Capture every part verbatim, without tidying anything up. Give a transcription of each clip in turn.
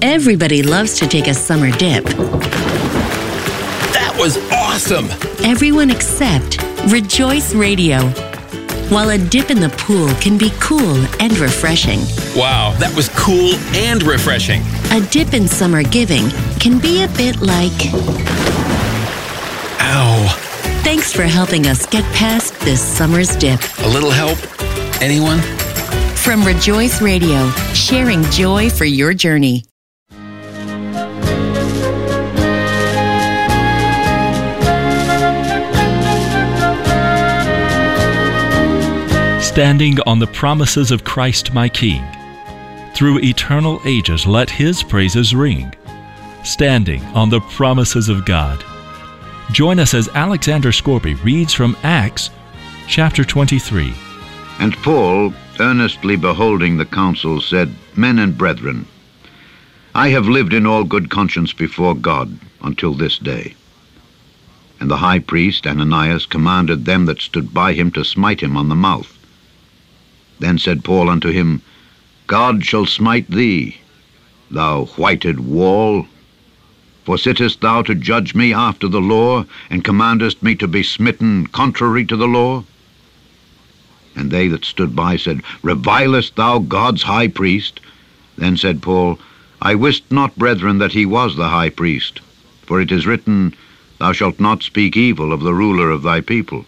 Everybody loves to take a summer dip. That was awesome! Everyone except Rejoice Radio. While a dip in the pool can be cool and refreshing, Wow, that was cool and refreshing. a dip in summer giving can be a bit like, Ow. thanks for helping us get past this summer's dip. A little help? Anyone? From Rejoice Radio, sharing joy for your journey. Standing on the promises of Christ my King. Through eternal ages let His praises ring. Standing on the promises of God. Join us as Alexander Scorby reads from Acts chapter twenty-three. And Paul, earnestly beholding the council, said, Men and brethren, I have lived in all good conscience before God until this day. And the high priest Ananias commanded them that stood by him to smite him on the mouth. Then said Paul unto him, God shall smite thee, thou whited wall. For sittest thou to judge me after the law, and commandest me to be smitten contrary to the law? And they that stood by said, Revilest thou God's high priest? Then said Paul, I wist not, brethren, that he was the high priest. For it is written, Thou shalt not speak evil of the ruler of thy people.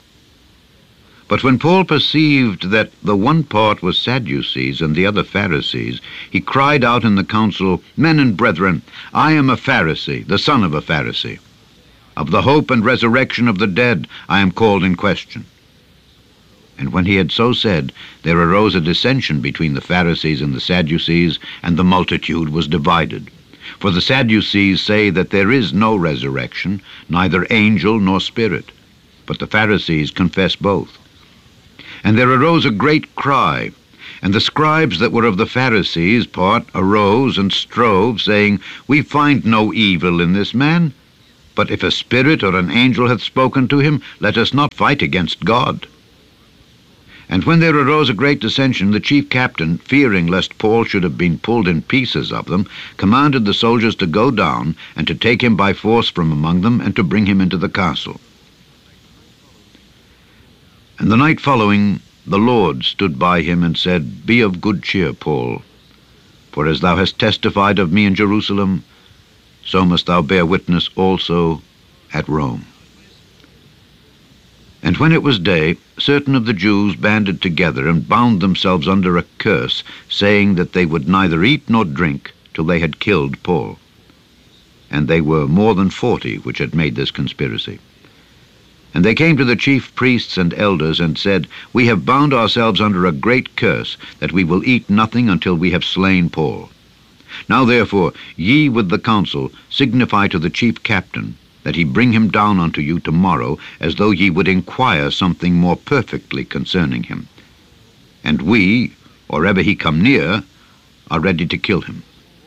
But when Paul perceived that the one part was Sadducees and the other Pharisees, he cried out in the council, Men and brethren, I am a Pharisee, the son of a Pharisee. Of the hope and resurrection of the dead I am called in question. And when he had so said, there arose a dissension between the Pharisees and the Sadducees, and the multitude was divided. For the Sadducees say that there is no resurrection, neither angel nor spirit. But the Pharisees confess both. And there arose a great cry, and the scribes that were of the Pharisees' part arose and strove, saying, We find no evil in this man. But if a spirit or an angel hath spoken to him, let us not fight against God. And when there arose a great dissension, the chief captain, fearing lest Paul should have been pulled in pieces of them, commanded the soldiers to go down, and to take him by force from among them, and to bring him into the castle. And the night following, the Lord stood by him and said, Be of good cheer, Paul, for as thou hast testified of me in Jerusalem, so must thou bear witness also at Rome. And when it was day, certain of the Jews banded together and bound themselves under a curse, saying that they would neither eat nor drink till they had killed Paul. And they were more than forty which had made this conspiracy. And they came to the chief priests and elders, and said, We have bound ourselves under a great curse, that we will eat nothing until we have slain Paul. Now therefore, ye with the council signify to the chief captain, that he bring him down unto you tomorrow, as though ye would inquire something more perfectly concerning him. And we, or ever he come near, are ready to kill him.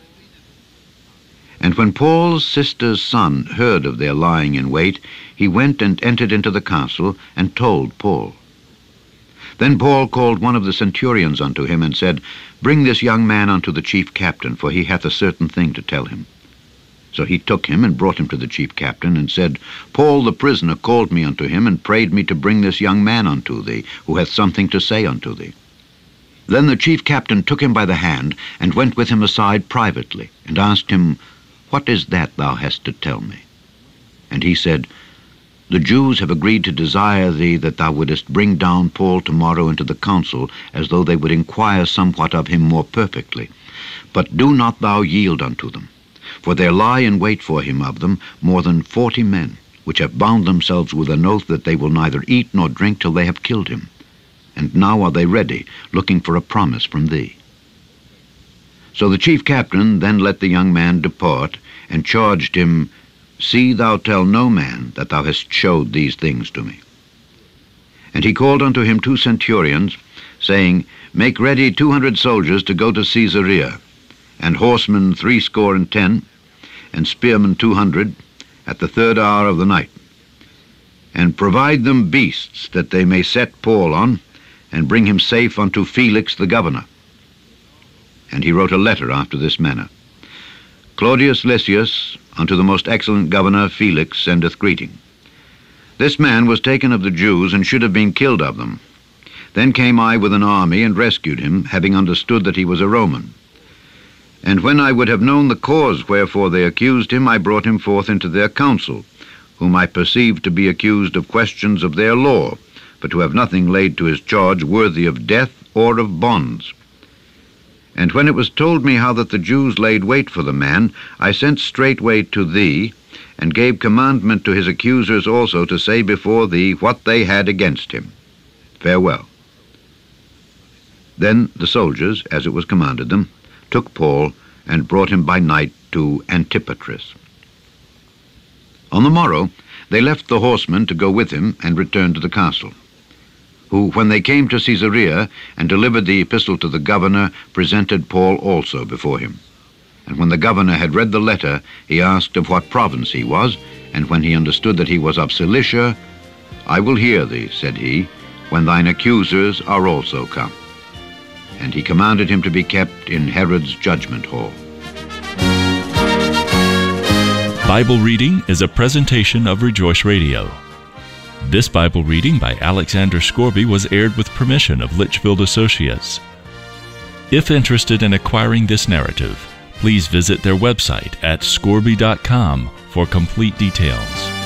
And when Paul's sister's son heard of their lying in wait, he went and entered into the castle, and told Paul. Then Paul called one of the centurions unto him, and said, Bring this young man unto the chief captain, for he hath a certain thing to tell him. So he took him, and brought him to the chief captain, and said, Paul the prisoner called me unto him, and prayed me to bring this young man unto thee, who hath something to say unto thee. Then the chief captain took him by the hand, and went with him aside privately, and asked him, What is that thou hast to tell me? And he said, The Jews have agreed to desire thee that thou wouldest bring down Paul tomorrow into the council, as though they would inquire somewhat of him more perfectly. But do not thou yield unto them, for there lie in wait for him of them more than forty men, which have bound themselves with an oath that they will neither eat nor drink till they have killed him. And now are they ready, looking for a promise from thee. So the chief captain then let the young man depart, and charged him, See thou tell no man that thou hast showed these things to me. And he called unto him two centurions, saying, Make ready two hundred soldiers to go to Caesarea, and horsemen threescore and ten, and spearmen two hundred, at the third hour of the night. And provide them beasts, that they may set Paul on, and bring him safe unto Felix the governor. And he wrote a letter after this manner. Claudius Lysias unto the most excellent governor Felix sendeth greeting. This man was taken of the Jews, and should have been killed of them. Then came I with an army, and rescued him, having understood that he was a Roman. And when I would have known the cause wherefore they accused him, I brought him forth into their council, whom I perceived to be accused of questions of their law, but to have nothing laid to his charge worthy of death or of bonds. And when it was told me how that the Jews laid wait for the man, I sent straightway to thee, and gave commandment to his accusers also to say before thee what they had against him. Farewell. Then the soldiers, as it was commanded them, took Paul, and brought him by night to Antipatris. On the morrow they left the horsemen to go with him, and returned to the castle, who, when they came to Caesarea, and delivered the epistle to the governor, presented Paul also before him. And when the governor had read the letter, he asked of what province he was, and when he understood that he was of Cilicia, I will hear thee, said he, when thine accusers are also come. And he commanded him to be kept in Herod's judgment hall. Bible Reading is a presentation of Rejoice Radio. This Bible reading by Alexander Scourby was aired with permission of Litchfield Associates. If interested in acquiring this narrative, please visit their website at scourby dot com for complete details.